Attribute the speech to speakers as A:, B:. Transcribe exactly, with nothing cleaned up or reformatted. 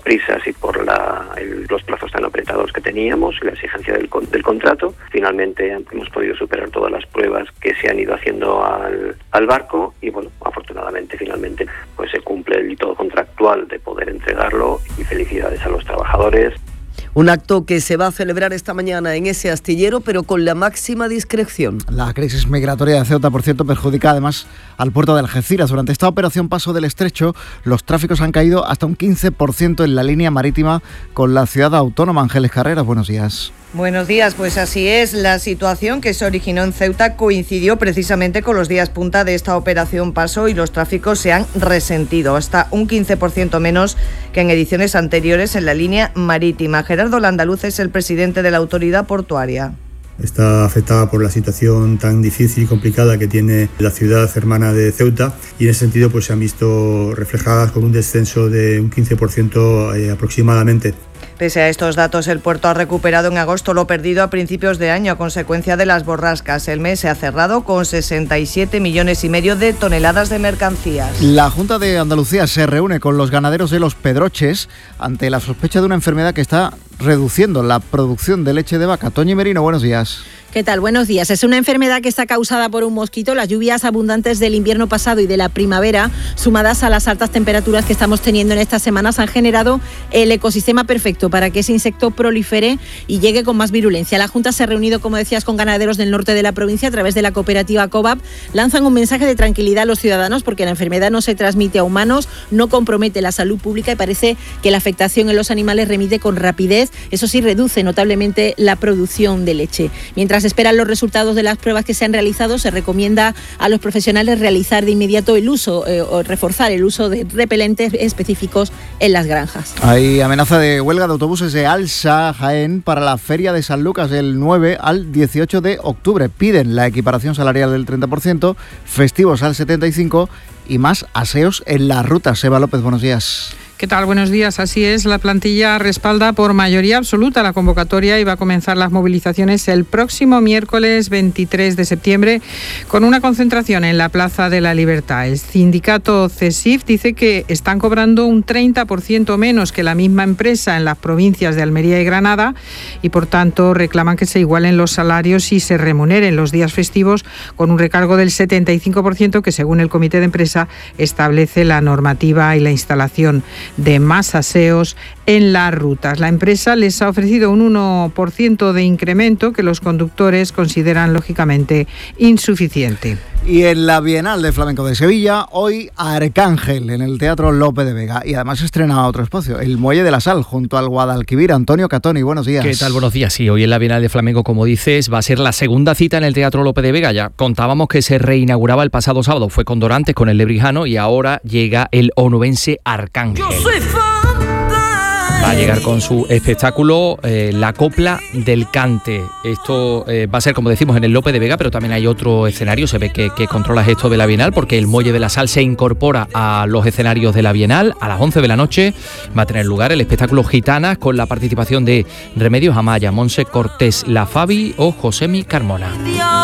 A: prisas y por la, el, los plazos tan apretados que teníamos y la exigencia del, del contrato, finalmente hemos podido superar todas las pruebas que se han ido haciendo al, al barco y bueno, afortunadamente finalmente pues se cumple el hito contractual de poder entregarlo y felicidades a los trabajadores.
B: Un acto que se va a celebrar esta mañana en ese astillero, pero con la máxima discreción.
C: La crisis migratoria de Ceuta, por cierto, perjudica además al puerto de Algeciras. Durante esta operación Paso del Estrecho, los tráficos han caído hasta un quince por ciento en la línea marítima con la ciudad autónoma. Ángeles Carreras, buenos días.
D: Buenos días, pues así es. La situación que se originó en Ceuta coincidió precisamente con los días punta de esta operación Paso y los tráficos se han resentido, hasta un quince por ciento menos que en ediciones anteriores en la línea marítima. Gerardo Landaluz es el presidente de la autoridad portuaria.
E: Está afectada por la situación tan difícil y complicada que tiene la ciudad hermana de Ceuta y en ese sentido pues se han visto reflejadas con un descenso de un quince por ciento eh, aproximadamente.
D: Pese a estos datos, el puerto ha recuperado en agosto lo perdido a principios de año a consecuencia de las borrascas. El mes se ha cerrado con sesenta y siete millones y medio de toneladas de mercancías.
C: La Junta de Andalucía se reúne con los ganaderos de Los Pedroches ante la sospecha de una enfermedad que está reduciendo la producción de leche de vaca. Toñi Merino, buenos días.
F: ¿Qué tal? Buenos días. Es una enfermedad que está causada por un mosquito. Las lluvias abundantes del invierno pasado y de la primavera, sumadas a las altas temperaturas que estamos teniendo en estas semanas, han generado el ecosistema perfecto para que ese insecto prolifere y llegue con más virulencia. La Junta se ha reunido, como decías, con ganaderos del norte de la provincia a través de la cooperativa COVAP. Lanzan un mensaje de tranquilidad a los ciudadanos porque la enfermedad no se transmite a humanos, no compromete la salud pública y parece que la afectación en los animales remite con rapidez. Eso sí, reduce notablemente la producción de leche. Mientras esperan los resultados de las pruebas que se han realizado, se recomienda a los profesionales realizar de inmediato el uso eh, o reforzar el uso de repelentes específicos en las granjas.
C: Hay amenaza de huelga de autobuses de Alsa, Jaén, para la Feria de San Lucas del nueve al dieciocho de octubre. Piden la equiparación salarial del treinta por ciento, festivos al setenta y cinco por ciento y más aseos en las rutas. Eva López, buenos días.
G: ¿Qué tal? Buenos días. Así es, la plantilla respalda por mayoría absoluta la convocatoria y va a comenzar las movilizaciones el próximo miércoles veintitrés de septiembre con una concentración en la Plaza de la Libertad. El sindicato CESIF dice que están cobrando un treinta por ciento menos que la misma empresa en las provincias de Almería y Granada y por tanto reclaman que se igualen los salarios y se remuneren los días festivos con un recargo del setenta y cinco por ciento que según el comité de empresa establece la normativa y la instalación de más aseos en las rutas. La empresa les ha ofrecido un uno por ciento de incremento que los conductores consideran lógicamente insuficiente.
C: Y en la Bienal de Flamenco de Sevilla, hoy Arcángel en el Teatro Lope de Vega. Y además se estrena otro espacio, el Muelle de la Sal, junto al Guadalquivir. Antonio Catoni, buenos días.
H: ¿Qué tal? Buenos días. Sí, hoy en la Bienal de Flamenco, como dices, va a ser la segunda cita en el Teatro Lope de Vega. Ya contábamos que se reinauguraba el pasado sábado, fue con Dorantes, con el Lebrijano, y ahora llega el onubense Arcángel. Yo soy Va a llegar con su espectáculo eh, La Copla del Cante. Esto eh, va a ser, como decimos, en el Lope de Vega, pero también hay otro escenario. Se ve que, que controlas esto de la Bienal, porque el Muelle de la Sal se incorpora a los escenarios de la Bienal. A las once de la noche va a tener lugar el espectáculo Gitanas, con la participación de Remedios Amaya, Monse Cortés, La Fabi o Josemi Carmona.